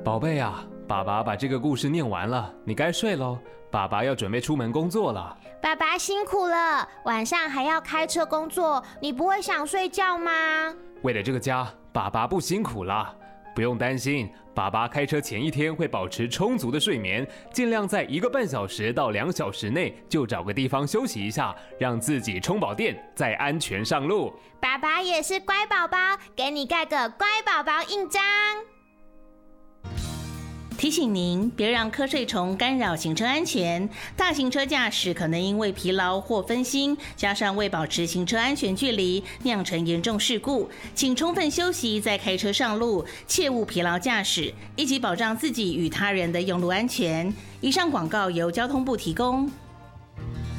宝贝啊，爸爸把这个故事念完了，你该睡咯，爸爸要准备出门工作了。 爸爸辛苦了，晚上还要开车工作，你不会想睡觉吗？ 为了这个家，爸爸不辛苦了，不用担心，爸爸开车前一天会保持充足的睡眠，尽量在1个半小时到2小时内就找个地方休息一下，让自己充饱电，再安全上路。 爸爸也是乖宝宝，给你盖个乖宝宝印章。 提醒您，别让瞌睡虫干扰行车安全。大型车驾驶可能因为疲劳或分心，加上未保持行车安全距离，酿成严重事故。请充分休息再开车上路，切勿疲劳驾驶，一起保障自己与他人的用路安全。以上广告由交通部提供。